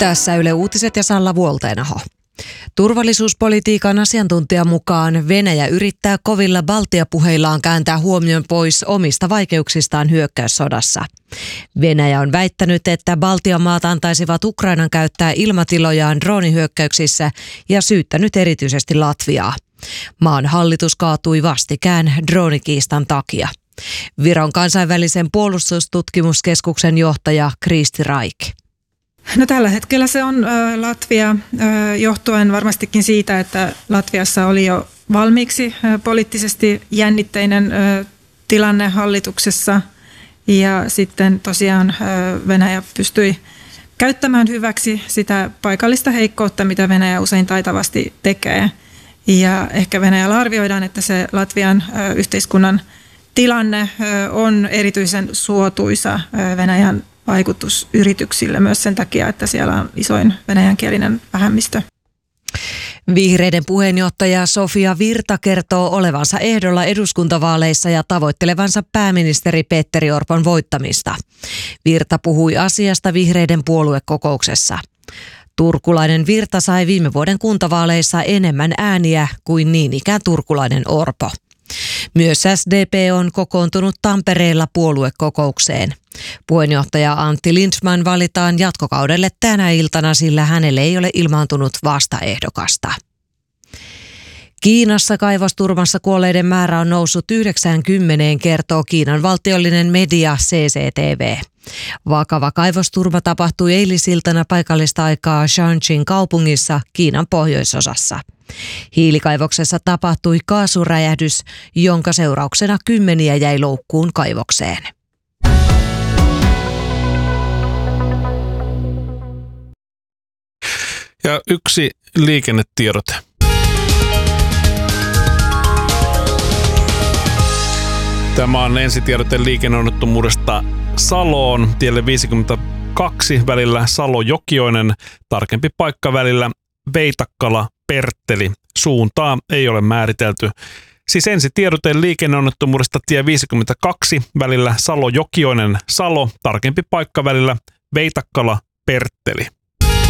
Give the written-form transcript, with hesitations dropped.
Tässä Yle Uutiset ja Salla Vuolteenaho. Turvallisuuspolitiikan asiantuntijan mukaan Venäjä yrittää kovilla Baltia-puheillaan kääntää huomion pois omista vaikeuksistaan hyökkäyssodassa. Venäjä on väittänyt, että Baltian maat antaisivat Ukrainan käyttää ilmatilojaan droonihyökkäyksissä ja syyttänyt erityisesti Latviaa. Maan hallitus kaatui vastikään droonikiistan takia. Viron kansainvälisen puolustustutkimuskeskuksen johtaja Kristi Raik. No, tällä hetkellä se on Latvia johtuen varmastikin siitä, että Latviassa oli jo valmiiksi poliittisesti jännitteinen tilanne hallituksessa ja sitten tosiaan Venäjä pystyi käyttämään hyväksi sitä paikallista heikkoutta, mitä Venäjä usein taitavasti tekee. Ja ehkä Venäjällä arvioidaan, että se Latvian yhteiskunnan tilanne on erityisen suotuisa Venäjän vaikutusyrityksille myös sen takia, että siellä on isoin venäjänkielinen vähemmistö. Vihreiden puheenjohtaja Sofia Virta kertoo olevansa ehdolla eduskuntavaaleissa ja tavoittelevansa pääministeri Petteri Orpon voittamista. Virta puhui asiasta vihreiden puoluekokouksessa. Turkulainen Virta sai viime vuoden kuntavaaleissa enemmän ääniä kuin niin ikään turkulainen Orpo. Myös SDP on kokoontunut Tampereella puoluekokoukseen. Puheenjohtaja Antti Lindman valitaan jatkokaudelle tänä iltana, sillä hänelle ei ole ilmaantunut vastaehdokasta. Kiinassa kaivosturmassa kuolleiden määrä on noussut 90, kertoo Kiinan valtiollinen media CCTV. Vakava kaivosturma tapahtui eilisiltana paikallista aikaa Shanxin kaupungissa Kiinan pohjoisosassa. Hiilikaivoksessa tapahtui kaasuräjähdys, jonka seurauksena kymmeniä jäi loukkuun kaivokseen. Ja yksi liikennetiedote. Tämä on ensitiedote liikenneonnettomuudesta Saloon, tielle 52 välillä Salo-Jokioinen, tarkempi paikka välillä Veitakkala-Pertteli. Suuntaa ei ole määritelty. Siis ensitiedote liikenneonnettomuudesta tie 52 välillä Salo-Jokioinen, Salo, tarkempi paikka välillä Veitakkala-Pertteli.